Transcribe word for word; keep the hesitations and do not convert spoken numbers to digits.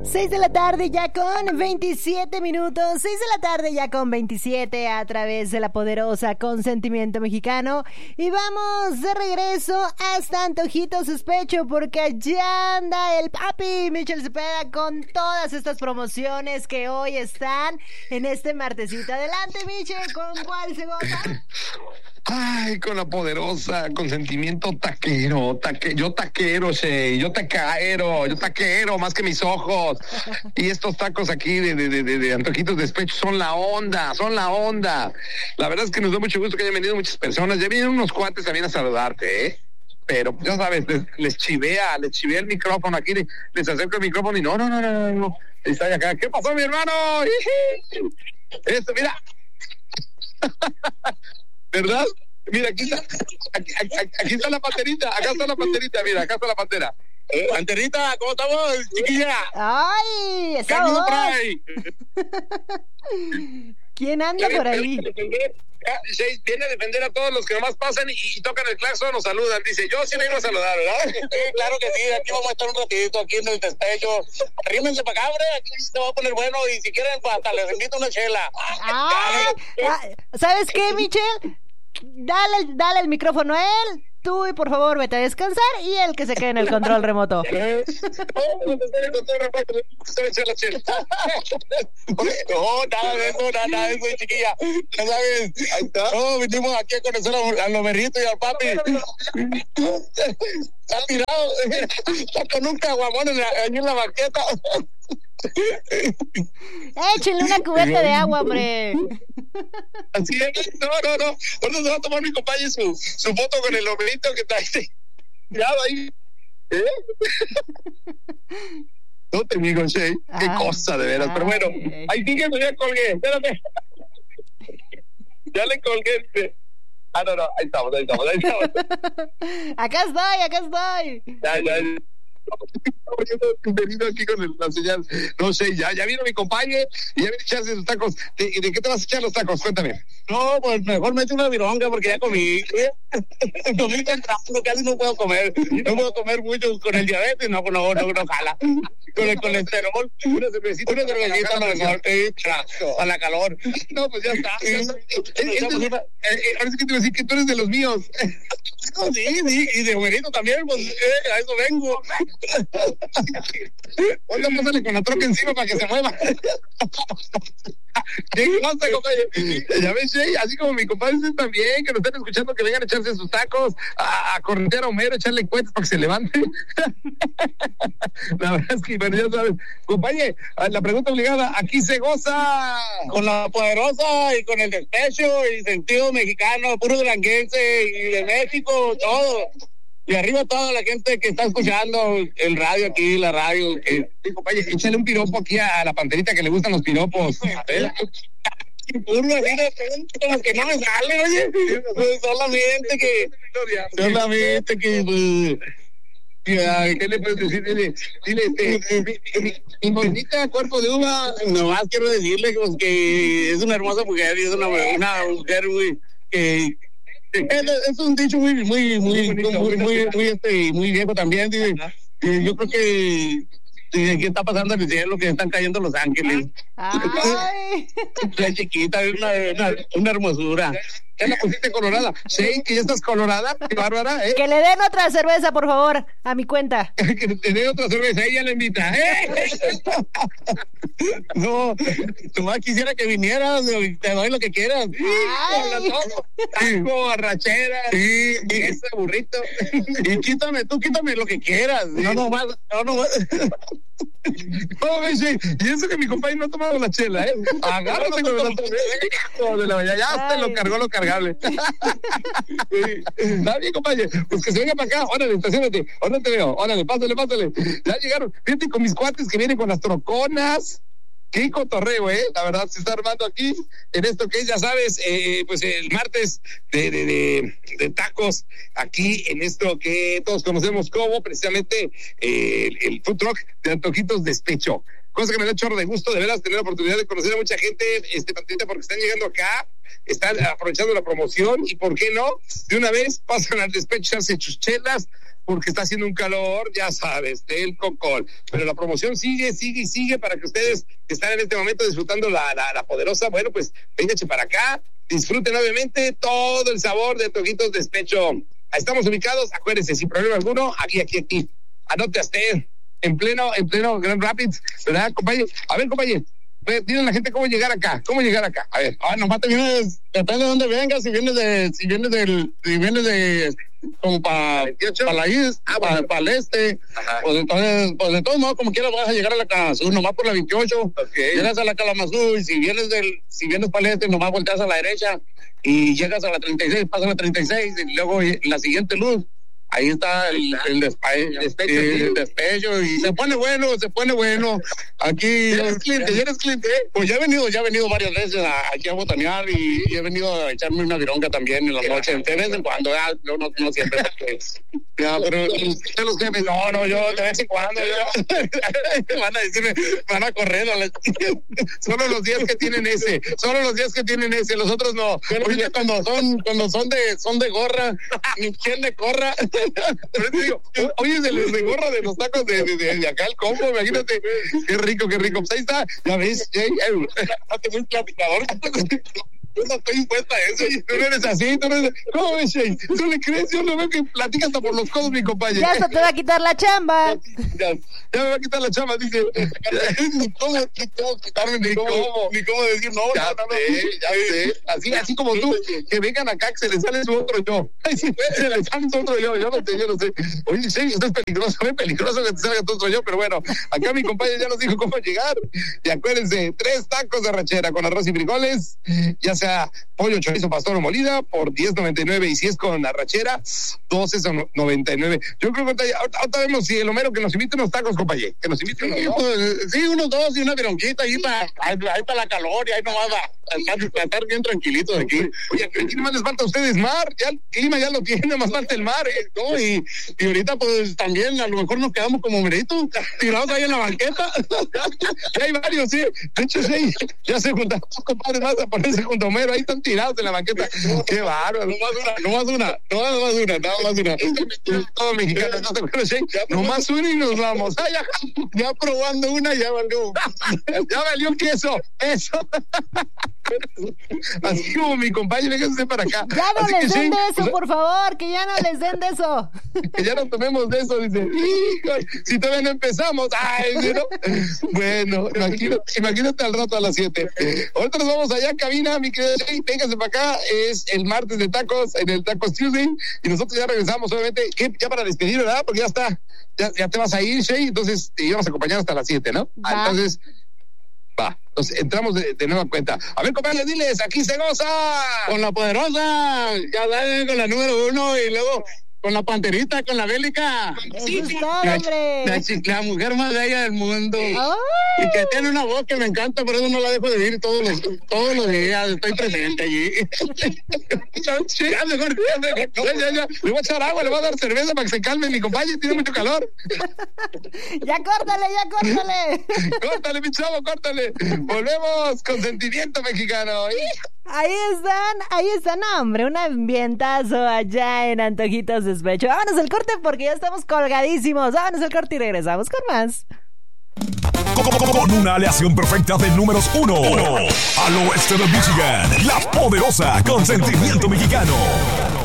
seis de la tarde ya con veintisiete minutos, seis de la tarde ya con veintisiete a través de la poderosa Consentimiento Mexicano. Y vamos de regreso hasta Antojitos Despecho, porque allá anda el papi Michel Cepeda con todas estas promociones que hoy están en este martesito. Adelante, Michel, ¿con cuál se goza? Ay, con la poderosa Consentimiento taquero, taque, yo taquero, Shey, yo taquero, yo taquero, más que mis ojos. Y estos tacos aquí de, de, de, de Antojitos Despecho son la onda, son la onda. La verdad es que nos da mucho gusto que hayan venido muchas personas. Ya vienen unos cuates también a saludarte, ¿eh? Pero ya sabes, les, les chivea, les chivea el micrófono aquí, les, les acerco el micrófono y no, no, no, no, no. Está acá. ¿Qué pasó, mi hermano? Esto, mira. ¿Verdad? Mira, aquí está, aquí, aquí, aquí está la panterita, acá está la panterita, mira, acá está la pantera. Eh, panterita, ¿cómo estamos, chiquilla? ¡Ay! ¡Esa voz! ¿Quién anda por ahí? Viene a defender a todos los que nomás pasan y, y tocan el claxon, nos saludan. Dice, yo sí vengo a saludar, ¿verdad? Sí, claro que sí, aquí vamos a estar un ratito, aquí en el despecho. Arrímense para acá, hombre, aquí se va a poner bueno y si quieren, pues hasta les invito una chela. Ay, ay, ¿sabes qué, Michel? Dale, dale el micrófono a él. Tú, y por favor, vete a descansar y el que se quede en el control remoto. No, nada de eso, nada de eso, chiquilla. Ya sabes, no, vinimos aquí a conocer a, a los berritos y al papi. Está tirado, está con un caguamón en la, en la banqueta. Échenle una cubeta de agua, hombre. Así es, no, no, no. ¿Cuándo se va a tomar mi compañero su, su foto con el hombrecito que está ahí? Tirado ahí. ¿Eh? No te digo, Shey. Qué ay, cosa, de veras. Ay. Pero bueno, ahí sigue, ya colgué. Espérate. Ya le colgué. Ah, no, no. Ahí estamos, ahí estamos, ahí estamos. Acá estoy, acá estoy. Ya, ya. Venido aquí con el, la señal. No sé, ya, ya vino mi compañero y ya viene a echarse sus tacos. ¿De, ¿De qué te vas a echar los tacos? Cuéntame. No, pues mejor me echo una vironga porque ya comí. Comí temprano, casi no puedo comer. No puedo comer mucho con el diabetes, no, no, no, no jala. Con el colesterol, una cervecita, una cervecita, lo mejor, a la calor. No, pues ya está. Ahora sí que te voy a decir que tú eres de los míos. Sí, sí, y de buenito también, pues eh, a eso vengo. Oiga, pásale con la troca encima para que se mueva. ¿Qué cosa, compadre? Ya ves, Shey, así como mi compadre también, que nos están escuchando, que vengan a echarse sus tacos, a, a corretear a Homero, echarle cuentas para que se levante. La verdad es que, bueno, ya sabes, compadre, la pregunta obligada, aquí se goza con la poderosa y con el despecho y sentido mexicano, puro duranguense y de México, todo. Y arriba toda la gente que está escuchando el radio aquí, la radio. Eh, sí, compadre, échale un piropo aquí a, a la panterita que le gustan los piropos. Puro así de como que no me sale, oye. Pues solamente que. Solamente que. Pues, ¿qué le puedes decir? Dile, dile, este, mi, mi, mi bonita cuerpo de uva. Nomás quiero decirle pues, que es una hermosa mujer y es una, una mujer muy. Que, es un dicho muy muy muy muy muy, muy, muy, este, muy viejo también. Dice, que yo creo que ¿qué está pasando en el cielo? Que están cayendo los ángeles. Ay. La chiquita, es una, una, una hermosura. Ya la pusiste colorada. Sí, que ya estás colorada. Qué bárbara, ¿eh? Que le den otra cerveza, por favor, a mi cuenta. Que te den otra cerveza, ella la invita. ¿Eh? No, tú más quisiera que vinieras, te doy lo que quieras. Taco, arrachera, sí, y ese burrito. Y quítame, tú quítame lo que quieras. No, no más, no, no más. No, ese, y eso que mi compadre no ha tomado la chela, ¿eh? Agárrate con la ya, ya te lo cargó lo cargable. Está bien, compadre. Pues que se venga para acá. Órale, estacionate. Órale, te veo. Órale, pásale, pásale. Ya llegaron. Fíjate con mis cuates que vienen con las troconas. Qué cotorreo, ¿eh? La verdad, se está armando aquí en esto que es, ya sabes, eh, pues el martes de, de, de, de tacos, aquí en esto que todos conocemos como precisamente eh, el, el food truck de Antojitos Despecho. Cosa que me da chorro de gusto, de veras, tener la oportunidad de conocer a mucha gente, este, Patrita, porque están llegando acá, están aprovechando la promoción y, ¿por qué no? De una vez pasan al despecho, echarse sus chelas, porque está haciendo un calor, ya sabes, del cocol. Pero la promoción sigue, sigue y sigue para que ustedes que están en este momento disfrutando la, la, la poderosa, bueno, pues vénganse para acá, disfruten obviamente todo el sabor de Antojitos Despecho. Estamos ubicados, acuérdense, sin problema alguno, aquí, aquí, aquí. Anote hasta en pleno, en pleno Grand Rapids, ¿verdad, compañero? A ver, compañero. Dile a la gente cómo llegar acá, cómo llegar acá. A ver. Ah, nomás te vienes, depende de dónde vengas, si vienes de, si vienes del, si vienes de, como para pa la isla, ah, para pa el este, ajá. Pues entonces, pues de todos modos, como quieras vas a llegar a la Kalamazoo, nomás por la veintiocho, okay. Llegas a la Kalamazoo y si vienes del, si vienes para el este, nomás volteas a la derecha y llegas a la treinta y seis, pasas a la treinta y seis y luego la siguiente luz. Ahí está el, el, despe el, despecho, el, el despecho y se pone bueno, se pone bueno. Aquí ¿Ya eres cliente? ¿Ya eres cliente? Pues ya he venido, ya he venido varias veces a, aquí a botanear y, y he venido a echarme una vironga también en la noche, de vez en cuando, ya, no, no, no siempre. Ya, pero usted los jefes, no, no, yo de vez en cuando, yo. Van a decirme, van a correr a la... Solo los días que tienen ese, solo los días que tienen ese, los otros no. Pero oye, cuando son, cuando son de, son de gorra, ni quien le corra. Pero te digo, oye, se les regorra de los tacos de, de, de, de acá el combo, imagínate, qué rico, qué rico. Pues ahí está, ya ves, ya, hazte muy platicador. Yo no estoy impuesta a eso. Tú no eres así, tú no eres... ¿Cómo ves, Shay? ¿Tú le crees? Yo lo veo que platica hasta por los codos, mi compañero. Ya hasta te va a quitar la chamba. Ya, ya me va a quitar la chamba, dice. Ni cómo, ni cómo quitarme, ni cómo, ni cómo decir no, ya no, no, sé, no. Ya sé, así, así como tú, que vengan acá, que se les sale su otro yo. Ay, sí, se les sale su otro yo, yo no sé, yo no sé. Oye, Shay, esto es peligroso, es peligroso que te salga tu otro yo, pero bueno, acá mi compañero ya nos dijo cómo llegar. Y acuérdense, tres tacos de arrachera con arroz y frijoles, ya sea pollo, chorizo, pastor o molida por diez noventa y nueve, y si es con arrachera, doce noventa y nueve. Yo creo que ahorita, ahorita vemos si el Homero que nos invite unos tacos, compañero, que nos invite unos, sí, ¿no? Pues, sí, unos dos y una vironquita ahí para ahí para la calor y ahí nomás va a estar bien tranquilitos aquí. Oye, aquí nomás les falta a ustedes mar, ya el clima ya lo tiene, más falta el mar, ¿eh? ¿No? Y, y ahorita pues también a lo mejor nos quedamos como meritos tirados ahí en la banqueta. Ya hay varios, sí. De hecho, sí, ya se juntaron los compadres más a ponerse junto a Homero, ahí están tirados en la banqueta. Qué bárbaro. No más una, no más una, no más una, nada más una. Todo mexicano, ¿no te acuerdas, Shay? No más una y nos vamos. Ay, ya, ya probando una, ya valió. Ya valió queso, eso. Así como mi compañero, déjense para acá. Ya no Así les que, den sí, de eso, pues, por favor, que ya no les den de eso. Que ya no tomemos de eso, dice. Hijo, si todavía no empezamos. Ay, ¿no? Bueno, imagínate, imagínate al rato a las siete. Ahorita nos vamos allá, cabina, mi querido Shay. Véngase para acá. Es el martes de tacos, en el Tacos Tuesday. Y nosotros ya regresamos, obviamente, ¿qué? Ya para despedir, ¿verdad? Porque ya está. Ya, ya te vas a ir, Shay. Entonces te íbamos a acompañar hasta las siete, ¿no? Va. Entonces. Va, entonces entramos de, de nueva cuenta. A ver, compañeros, diles, aquí se goza. Con la poderosa, ya saben, con la número uno y luego con la panterita, con la bélica. Eso Sí, es sí. todo, La, hombre. la, chi- la mujer más bella del mundo. Ay. Y que tiene una voz que me encanta, por eso no la dejo de oír todos los, todos los días. Estoy presente allí. Ya, mejor, ya, ya, ya, ya. Le voy a echar agua, le voy a dar cerveza para que se calme mi compañero, tiene mucho calor. Ya córtale, ya córtale. Córtale, mi chavo, córtale. Volvemos con sentimiento mexicano. Ahí están, ahí están, no, hombre, un ambientazo allá en Antojitos Despecho. Vámonos al corte porque ya estamos colgadísimos. Vámonos al corte y regresamos con más. Con una aleación perfecta de números uno, uno al oeste de Michigan, la poderosa con sentimiento mexicano.